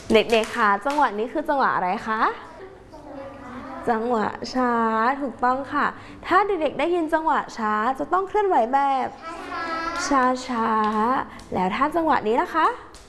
เด็กๆค่ะจังหวะนี้คือจังหวะอะไรคะจังหวะช้าถูกต้องค่ะถ้าเด็กๆได้ยินจังหวะช้าจะต้องเคลื่อนไหวแบบช้าๆแล้วถ้าจังหวะนี้นะคะ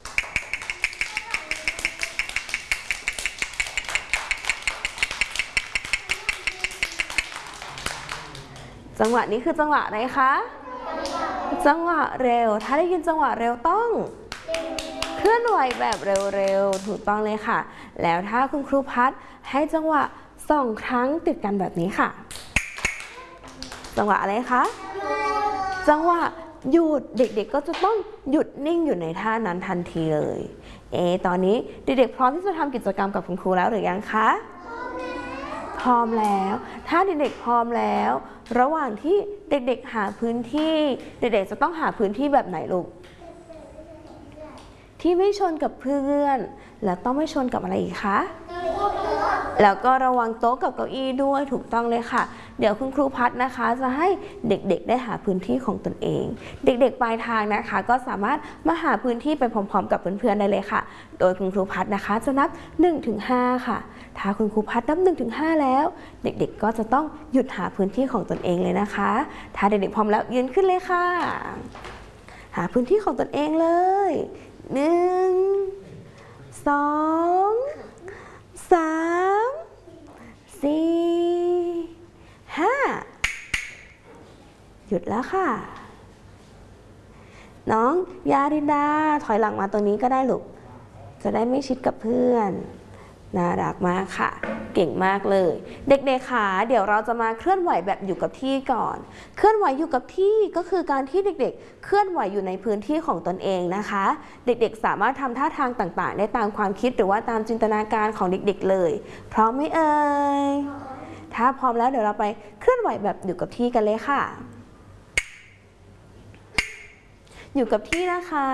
จังหวะนี้คือจังหวะไหนคะจังหวะเร็วถ้าได้ยินจังหวะเร็วต้องเคลื่อนไหวแบบเร็วๆถูกต้องเลยค่ะแล้วถ้าคุณครูพัดให้จังหวะ2 ครั้งติดกันแบบนี้ค่ะจังหวะอะไรคะจังหวะหยุดเด็กๆก็จะต้องหยุดนิ่งอยู่ในท่านั้นทันทีเลยตอนนี้เด็กๆพร้อมที่จะทำกิจกรรมกับคุณครูแล้วหรือยังคะพร้อมแล้วถ้าเด็กๆพร้อมแล้วระหว่างที่เด็กๆหาพื้นที่เด็กๆจะต้องหาพื้นที่แบบไหนลูกที่ไม่ชนกับเพื่อนและต้องไม่ชนกับอะไรอีกคะแล้วก็ระวังโต๊ะกับเก้าอี้ด้วยถูกต้องเลยค่ะเดี๋ยวคุณครูพัดนะคะจะให้เด็กๆได้หาพื้นที่ของตนเองเด็กๆปลายทางนะคะก็สามารถมาหาพื้นที่ไปพร้อมๆกับเพื่อนๆได้เลยค่ะโดยคุณครูพัดนะคะจะนับ 1-5 ค่ะถ้าคุณครูพัดนับ 1-5 แล้วเด็กๆก็จะต้องหยุดหาพื้นที่ของตนเองเลยนะคะถ้าเด็กๆพร้อมแล้วยืนขึ้นเลยค่ะหาพื้นที่ของตนเองเลย1 2 3 4 5หยุดแล้วค่ะน้องยารินดาถอยหลังมาตรงนี้ก็ได้ลูกจะได้ไม่ชิดกับเพื่อนน่ารักมากค่ะเก่งมากเลยเด็กๆค่ะเดี๋ยวเราจะมาเคลื่อนไหวแบบอยู่กับที่ก่อนเคลื่อนไหวอยู่กับที่ก็คือการที่เด็กๆเคลื่อนไหวอยู่ในพื้นที่ของตนเองนะคะเด็กๆสามารถทำท่าทางต่างๆได้ตามความคิดหรือว่าตามจินตนาการของเด็กๆเลยพร้อมไหมเอ่ยถ้าพร้อมแล้วเดี๋ยวเราไปเคลื่อนไหวแบบอยู่กับที่กันเลยค่ะอยู่กับที่นะคะ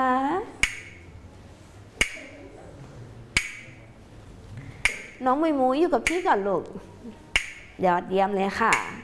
น้องมุยมุยอยู่กับที่ก่อนลูกยอดเยี่ยมเลยค่ะ